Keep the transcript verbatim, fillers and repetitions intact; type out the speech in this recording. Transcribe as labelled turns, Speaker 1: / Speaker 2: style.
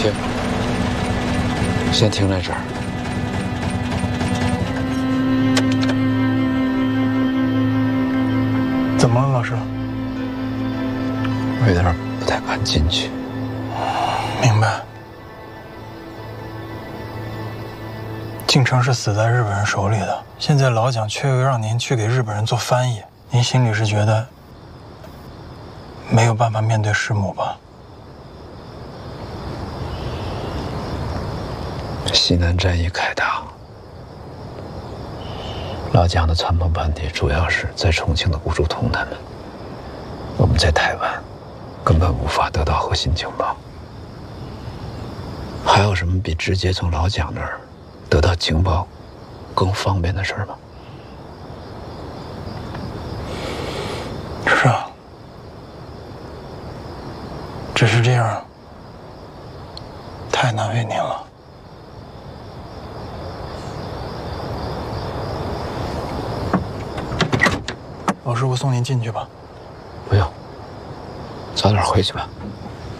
Speaker 1: 停，先停在这儿。
Speaker 2: 怎么了，老师？
Speaker 1: 我有点不太敢进去。
Speaker 2: 明白。晋城是死在日本人手里的，现在老蒋却又让您去给日本人做翻译，您心里是觉得没有办法面对师母吧？
Speaker 1: 西南战役开打，老蒋的参谋班底主要是在重庆的顾祝同他们，我们在台湾根本无法得到核心情报。还有什么比直接从老蒋那儿得到情报更方便的事儿吗？
Speaker 2: 是啊，只是这样太难为您了。老师，我送您进去吧。
Speaker 1: 不用，早点回去吧。